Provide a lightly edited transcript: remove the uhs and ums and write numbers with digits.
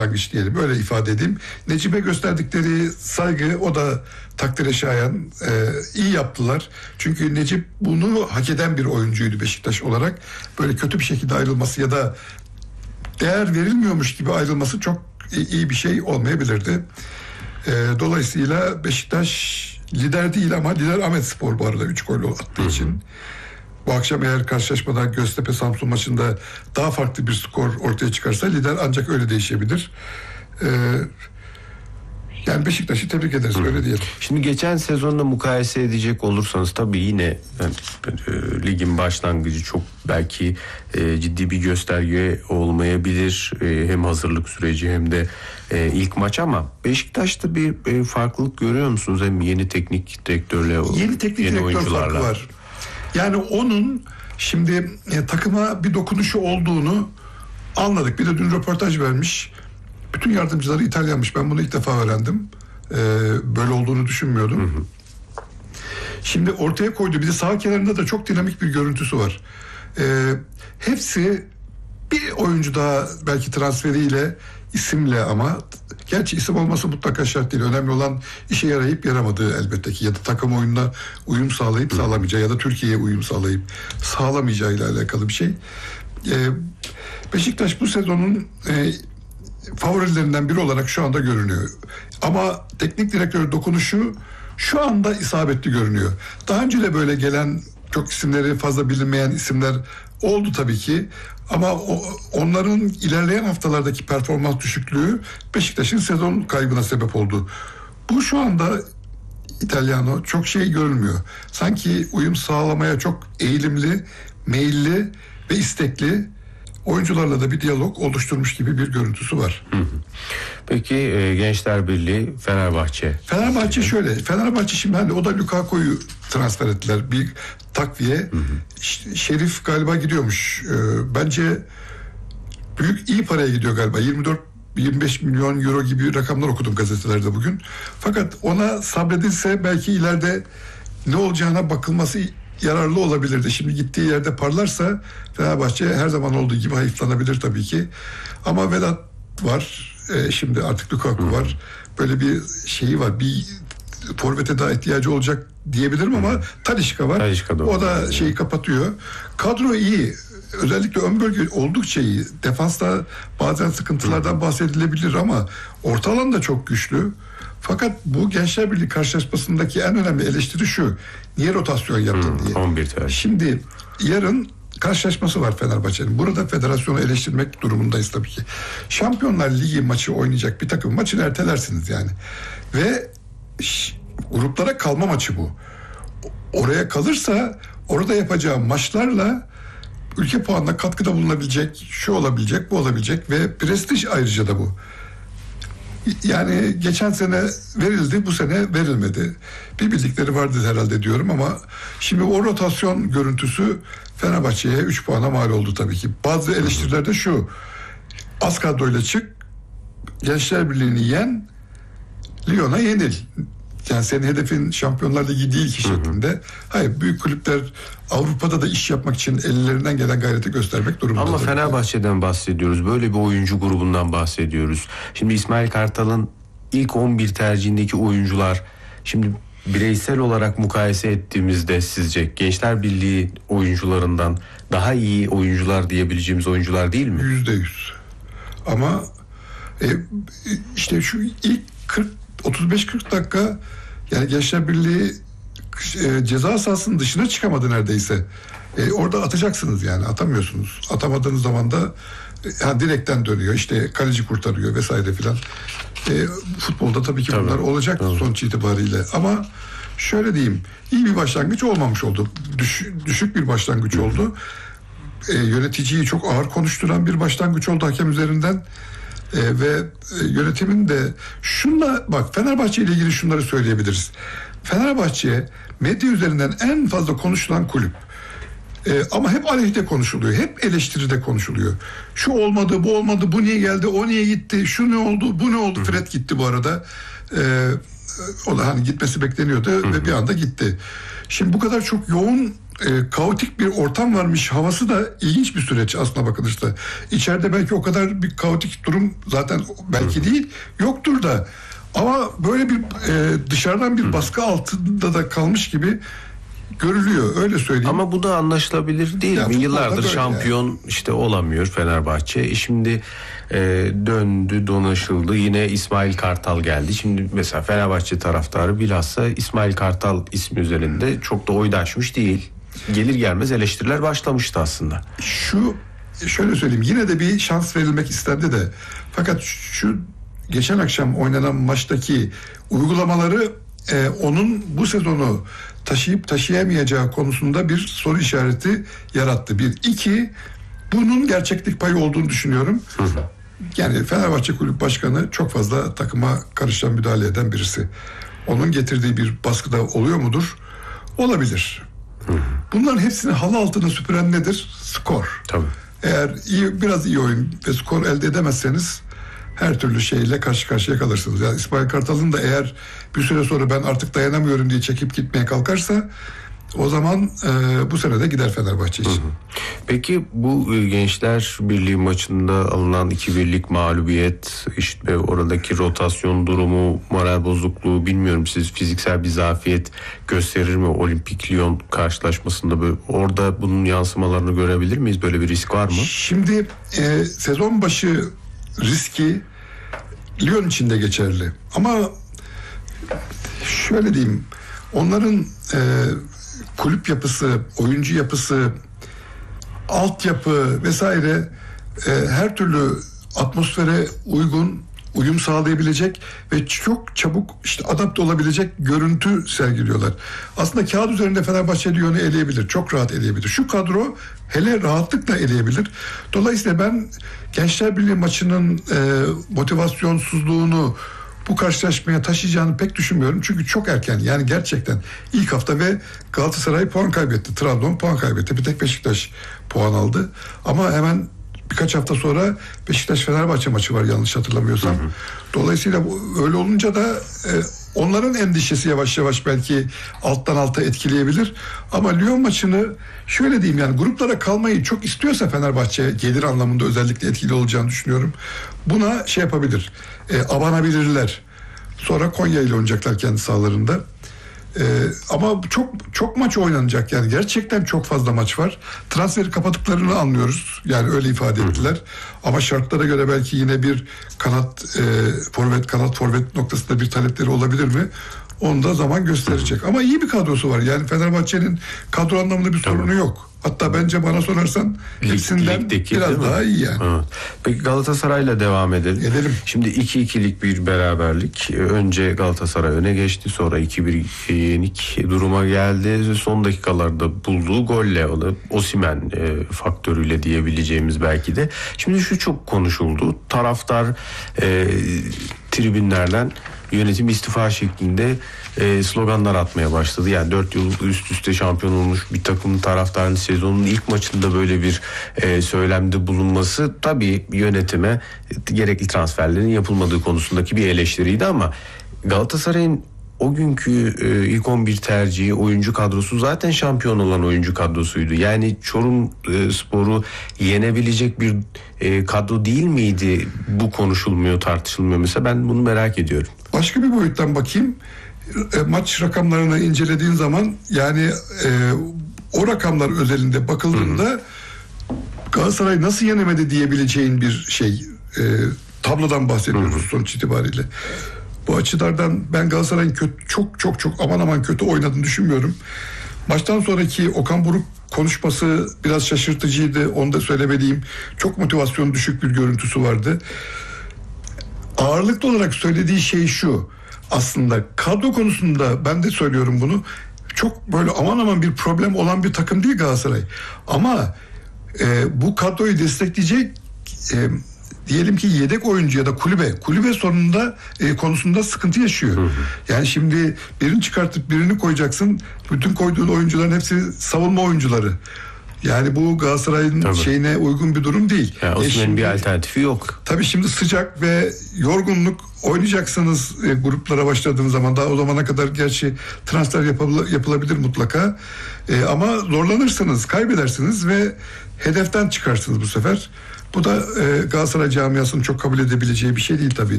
başlangıç diyelim, öyle ifade edeyim. Necip'e gösterdikleri saygı, o da takdire şayan, iyi yaptılar. Çünkü Necip bunu hak eden bir oyuncuydu Beşiktaş olarak. Böyle kötü bir şekilde ayrılması ya da değer verilmiyormuş gibi ayrılması çok iyi bir şey olmayabilirdi. Dolayısıyla Beşiktaş lider değil ama lider Ahmetspor bu arada 3 gol attığı için. Bu akşam eğer karşılaşmadan Göztepe Samsun maçında daha farklı bir skor ortaya çıkarsa lider ancak öyle değişebilir. Yani Beşiktaş'ı tebrik ederiz, öyle diyelim. Şimdi geçen sezonla mukayese edecek olursanız tabii yine ligin başlangıcı çok belki ciddi bir gösterge olmayabilir. Hem hazırlık süreci hem de ilk maç, ama Beşiktaş'ta bir farklılık görüyor musunuz? Hem yeni teknik direktörle, yeni teknik direktör oyuncularla farkı var. Yani onun şimdi takıma bir dokunuşu olduğunu anladık. Bir de dün röportaj vermiş. Bütün yardımcıları İtalyanmış. Ben bunu ilk defa öğrendim. Böyle olduğunu düşünmüyordum. Şimdi ortaya koydu. Bir de sağ kenarında da çok dinamik bir görüntüsü var. Hepsi bir oyuncu daha belki transferiyle, isimle, ama gerçi isim olması mutlaka şart değil. Önemli olan işe yarayıp yaramadığı elbette ki, ya da takım oyununa uyum sağlayıp sağlamayacağı ya da Türkiye'ye uyum sağlayıp sağlamayacağıyla alakalı bir şey. Beşiktaş bu sezonun favorilerinden biri olarak şu anda görünüyor. Ama teknik direktör dokunuşu şu anda isabetli görünüyor. Daha önce de böyle gelen, çok isimleri fazla bilinmeyen isimler oldu tabii ki. Ama onların ilerleyen haftalardaki performans düşüklüğü Beşiktaş'ın sezon kaybına sebep oldu. Bu şu anda İtalyano çok görünmüyor. Sanki uyum sağlamaya çok eğilimli, meyilli ve istekli, oyuncularla da bir diyalog oluşturmuş gibi bir görüntüsü var. Peki Gençler Birliği Fenerbahçe. Fenerbahçe şimdi hani o da Lukaku'yu transfer ettiler. Bir takviye. Şerif galiba gidiyormuş. Bence iyi paraya gidiyor galiba. 24-25 milyon euro gibi rakamlar okudum gazetelerde bugün. Fakat ona sabredilse belki ileride ne olacağına bakılması yararlı olabilirdi. Şimdi gittiği yerde parlarsa Fenerbahçe her zaman olduğu gibi hayıflanabilir tabii ki. Ama Vedat var. Şimdi artık Lukaku var. Böyle bir şeyi var. Bir forvete daha ihtiyacı olacak diyebilirim ama Talisca var. O da şeyi kapatıyor. Kadro iyi. Özellikle ön bölge oldukça iyi. Defansta bazen sıkıntılardan bahsedilebilir ama orta alan da çok güçlü. Fakat bu Gençler Birliği karşılaşmasındaki en önemli eleştiri şu: niye rotasyon yaptın diye. 11 tercih. Şimdi yarın karşılaşması var Fenerbahçe'nin. Burada federasyonu eleştirmek durumundayız tabii ki. Şampiyonlar Ligi maçı oynayacak bir takım maçını ertelersiniz yani. Ve gruplara kalma maçı bu. Oraya kalırsa orada yapacağı maçlarla ülke puanına katkıda bulunabilecek, şu olabilecek, bu olabilecek ve prestij ayrıca da bu. Yani geçen sene verildi, bu sene verilmedi. Bir bildikleri vardı herhalde diyorum ama şimdi o rotasyon görüntüsü Fenerbahçe'ye 3 puana mal oldu tabii ki. Bazı eleştiriler de şu: az kadroyla çık, Gençler Birliği'ni yen, Lyon'a yenil. Yani senin hedefin Şampiyonlar Ligi değil ki şeklinde. Hayır, büyük kulüpler Avrupa'da da iş yapmak için ellerinden gelen gayreti göstermek durumunda. Ama Fenerbahçe'den bahsediyoruz. Böyle bir oyuncu grubundan bahsediyoruz. Şimdi İsmail Kartal'ın ilk 11 tercihindeki oyuncular, şimdi bireysel olarak mukayese ettiğimizde sizce Gençler Birliği oyuncularından daha iyi oyuncular diyebileceğimiz oyuncular değil mi? %100. Ama işte şu ilk 35-40 dakika yani Gençler Birliği ceza sahasının dışına çıkamadı neredeyse. Orada atacaksınız yani, atamıyorsunuz. Atamadığınız zaman da direkten dönüyor, işte kaleci kurtarıyor vesaire filan. Futbolda tabii ki bunlar olacak sonuç itibariyle. Ama şöyle diyeyim, iyi bir başlangıç olmamış oldu. Düşük bir başlangıç oldu. Yöneticiyi çok ağır konuşturan bir başlangıç oldu hakem üzerinden. Ve yönetimin de şunla, bak, Fenerbahçe ile ilgili şunları söyleyebiliriz. Fenerbahçe medya üzerinden en fazla konuşulan kulüp. Ama hep aleyhte konuşuluyor. Hep eleştiride konuşuluyor. Şu olmadı, bu olmadı, bu niye geldi, o niye gitti, şu ne oldu, bu ne oldu. Fred gitti bu arada. O da hani gitmesi bekleniyordu ve bir anda gitti. Şimdi bu kadar çok yoğun kaotik bir ortam varmış havası da ilginç bir süreç aslına bakılırsa. İçeride belki o kadar bir kaotik durum zaten belki değil yoktur da ama böyle bir dışarıdan bir baskı altında da kalmış gibi görülüyor, öyle söyleyeyim. Ama bu da anlaşılabilir değil mi? Yıllardır şampiyon işte olamıyor Fenerbahçe. Şimdi döndü, dolaşıldı. Yine İsmail Kartal geldi. Şimdi mesela Fenerbahçe taraftarı bilhassa İsmail Kartal ismi üzerinde çok da oydaşmış değil. Gelir gelmez eleştiriler başlamıştı aslında. Şöyle söyleyeyim, yine de bir şans verilmek istendi de. Fakat şu geçen akşam oynanan maçtaki uygulamaları onun bu sezonu taşıyıp taşıyamayacağı konusunda bir soru işareti yarattı. Bir. İki, bunun gerçeklik payı olduğunu düşünüyorum. Yani Fenerbahçe Kulüp Başkanı çok fazla takıma karışan, müdahale eden birisi. Onun getirdiği bir baskıda oluyor mudur? Olabilir. Bunların hepsini halı altına süpüren nedir? Skor. Tabii. Eğer biraz iyi oyun ve skor elde edemezseniz her türlü şeyle karşı karşıya kalırsınız. Yani İsmail Kartal'ın da eğer bir süre sonra ben artık dayanamıyorum diye çekip gitmeye kalkarsa o zaman bu sene de gider Fenerbahçe için. Peki bu Gençler Birliği maçında alınan 2-1'lik mağlubiyet, işte oradaki rotasyon durumu, moral bozukluğu, bilmiyorum siz fiziksel bir zafiyet gösterir mi Olimpik Lyon karşılaşmasında? Böyle, orada bunun yansımalarını görebilir miyiz? Böyle bir risk var mı? Şimdi sezon başı riski Lyon için de geçerli. Ama şöyle diyeyim, onların kulüp yapısı, oyuncu yapısı, altyapı vesaire her türlü atmosfere uyum sağlayabilecek ve çok çabuk işte adapte olabilecek görüntü sergiliyorlar. Aslında kağıt üzerinde Fenerbahçe Lyon'u eleyebilir. Çok rahat eleyebilir. Şu kadro hele rahatlıkla eleyebilir. Dolayısıyla ben Gençler Birliği maçının motivasyonsuzluğunu bu karşılaşmaya taşıyacağını pek düşünmüyorum. Çünkü çok erken, yani gerçekten ilk hafta ve Galatasaray puan kaybetti. Trabzon puan kaybetti. Bir tek Beşiktaş puan aldı. Ama hemen birkaç hafta sonra Beşiktaş-Fenerbahçe maçı var yanlış hatırlamıyorsam. Dolayısıyla öyle olunca da onların endişesi yavaş yavaş belki alttan alta etkileyebilir. Ama Lyon maçını şöyle diyeyim, yani gruplara kalmayı çok istiyorsa Fenerbahçe, gelir anlamında özellikle etkili olacağını düşünüyorum. Buna şey yapabilir, abanabilirler. Sonra Konya ile oynayacaklar kendi sahalarında. Ama çok maç oynanacak, yani gerçekten çok fazla maç var. Transferi kapattıklarını anlıyoruz, yani öyle ifade ettiler. Ama şartlara göre belki yine bir kanat forvet noktasında bir talepleri olabilir mi? Onu da zaman gösterecek. Ama iyi bir kadrosu var. Yani Fenerbahçe'nin kadro anlamında bir sorunu yok. Hatta bence bana sorarsan hepsinden biraz daha iyi yani. Evet. Peki Galatasaray'la devam edelim. Şimdi 2-2'lik bir beraberlik. Önce Galatasaray öne geçti. Sonra 2-1 yenik duruma geldi. Son dakikalarda bulduğu golle Osimhen faktörüyle diyebileceğimiz belki de. Şimdi şu çok konuşuldu. Taraftar tribünlerden yönetim istifa şeklinde sloganlar atmaya başladı. Yani 4 yıl üst üste şampiyon olmuş bir takımın taraftarının sezonun ilk maçında böyle bir söylemde bulunması tabii yönetime gerekli transferlerin yapılmadığı konusundaki bir eleştiriydi ama Galatasaray'ın o günkü ilk 11 tercihi, oyuncu kadrosu zaten şampiyon olan oyuncu kadrosuydu. Yani Çorum Spor'u yenebilecek bir kadro değil miydi? Bu konuşulmuyor, tartışılmıyor mesela. Ben bunu merak ediyorum. Başka bir boyuttan bakayım. Maç rakamlarını incelediğin zaman yani o rakamlar özelinde bakıldığında Galatasaray nasıl yenemedi diyebileceğin bir şey tablodan bahsediyoruz sonuç itibariyle. Bu açılardan ben Galatasaray'ın çok aman kötü oynadığını düşünmüyorum. Maçtan sonraki Okan Buruk konuşması biraz şaşırtıcıydı. Onu da söylemeliyim. Çok motivasyon düşük bir görüntüsü vardı. Ağırlıklı olarak söylediği şey şu. Aslında kadro konusunda ben de söylüyorum bunu. Çok böyle aman bir problem olan bir takım değil Galatasaray. Ama bu kadroyu destekleyecek diyelim ki yedek oyuncu ya da kulübe konusunda sıkıntı yaşıyor. Yani şimdi birini çıkartıp birini koyacaksın. Bütün koyduğun oyuncuların hepsi savunma oyuncuları. Yani bu Galatasaray'ın Tabii. şeyine uygun bir durum değil. Yani Osimhen'in Şimdi- bir alternatifi yok. Tabii şimdi sıcak ve yorgunluk, oynayacaksınız gruplara başladığınız zaman. Daha o zamana kadar gerçi transfer yapılabilir mutlaka. Ama zorlanırsınız, kaybedersiniz ve hedeften çıkarsınız bu sefer. Bu da Galatasaray camiasının çok kabul edebileceği bir şey değil tabii.